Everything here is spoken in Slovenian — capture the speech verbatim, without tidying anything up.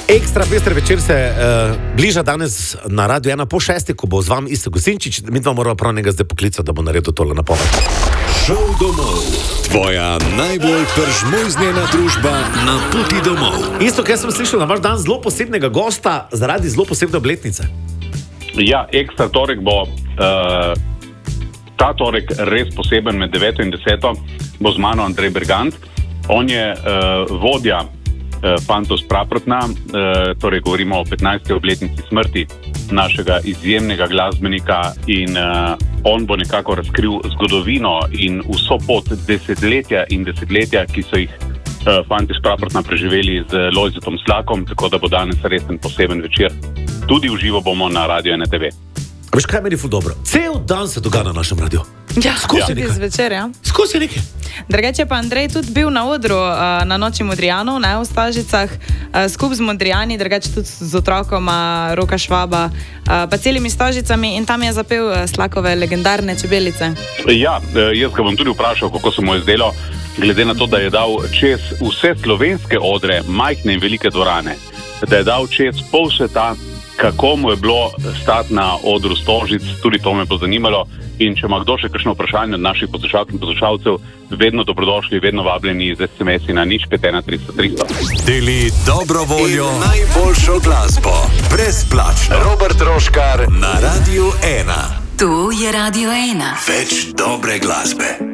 Ekstra pester večer se uh, bliža danes na Radio ena po šesti, ko bo z vami Iztok Gosinčič. Mi dva moramo prav njega zdaj poklicati, da bo naredil tole napoved. Šov domov. Tvoja najbolj pržmojznjena družba na poti domov. Iztok, jaz sem slišal, da imaš dan zelo posebnega gosta zaradi zelo posebne obletnice. Ja, ekstra torek bo, uh, ta torek res poseben med deveto in deseto, bo z mano Andrej Bergant. On je uh, vodja Fantos Praprotna, torej govorimo o petnajsti obletnici smrti našega izjemnega glasbenika in on bo nekako razkril zgodovino in vso pot desetletja in desetletja, ki so jih Fantos Praprotna preživeli z Lojzetom Slakom, tako da bo danes resen poseben večer. Tudi v živo bomo na Radio ena te ve. A veš, kaj meni ful dobro? Cel dan se dogaja na našem radiju. Ja, skozi tudi zvečer, ja. Skozi nekaj. Drugače pa Andrej tudi bil na odru uh, na noči Modrijanov, ne, v Stažicah, uh, skup z Modrijani, drugače tudi z otrokoma Roka Švaba, uh, pa celimi Stažicami in tam je zapel uh, Slakove legendarne Čebelice. Ja, jaz ga bom tudi vprašal, kako se mu je zdelo, glede na to, da je dal čez vse slovenske odre, majhne in velike dvorane, da je dal čez pol sveta, kako mu je bilo stati na odru Stožic, tudi to me bo zanimalo. In če ima kdo še kakšno vprašanje od naših poslušalk in poslušalcev, vedno dobrodošli, vedno vabljeni z es em esi na nič pet ena tristo tristo. Deli dobro voljo in najboljšo glasbo. Brezplačno. Robert Roškar na Radio ena. Tu je Radio ena. Več dobre glasbe.